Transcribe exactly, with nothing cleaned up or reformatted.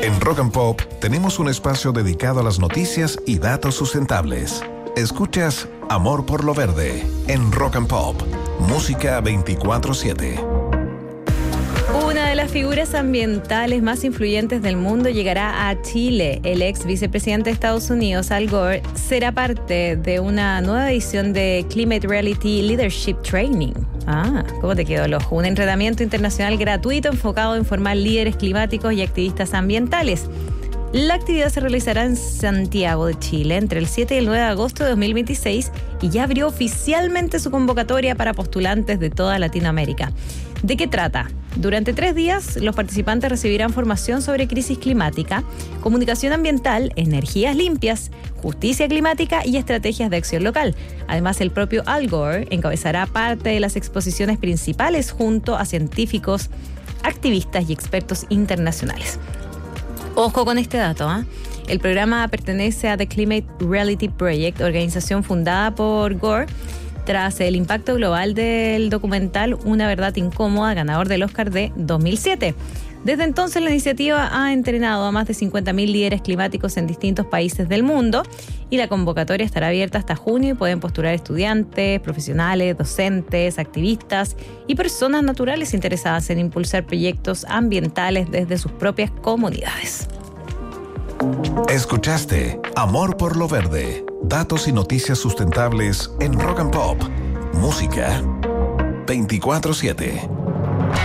En Rock and Pop tenemos un espacio dedicado a las noticias y datos sustentables. Escuchas Amor por lo Verde en Rock and Pop, música veinticuatro siete. Una de las figuras ambientales más influyentes del mundo llegará a Chile. El ex vicepresidente de Estados Unidos, Al Gore, será parte de una nueva edición de Climate Reality Leadership Training. Ah, ¿cómo te quedó el ojo? Un entrenamiento internacional gratuito enfocado en formar líderes climáticos y activistas ambientales. La actividad se realizará en Santiago de Chile entre el siete y el nueve de agosto de dos mil veintiséis y ya abrió oficialmente su convocatoria para postulantes de toda Latinoamérica. ¿De qué trata? Durante tres días, los participantes recibirán formación sobre crisis climática, comunicación ambiental, energías limpias, justicia climática y estrategias de acción local. Además, el propio Al Gore encabezará parte de las exposiciones principales junto a científicos, activistas y expertos internacionales. Ojo con este dato, ¿eh? El programa pertenece a The Climate Reality Project, organización fundada por Gore tras el impacto global del documental Una verdad incómoda, ganador del Oscar de dos mil siete. Desde entonces, la iniciativa ha entrenado a más de cincuenta mil líderes climáticos en distintos países del mundo y la convocatoria estará abierta hasta junio y pueden postular estudiantes, profesionales, docentes, activistas y personas naturales interesadas en impulsar proyectos ambientales desde sus propias comunidades. Escuchaste Amor por lo Verde. Datos y noticias sustentables en Rock and Pop. Música veinticuatro siete.